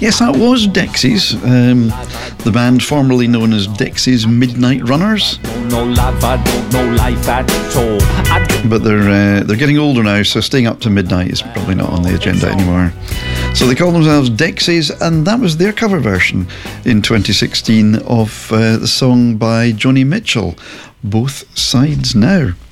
Yes, that was Dexys, the band formerly known as Dexys Midnight Runners. But they're getting older now, so staying up to midnight is probably not on the agenda anymore. So they call themselves Dexys, and that was their cover version in 2016 of the song by Joni Mitchell, Both Sides Now.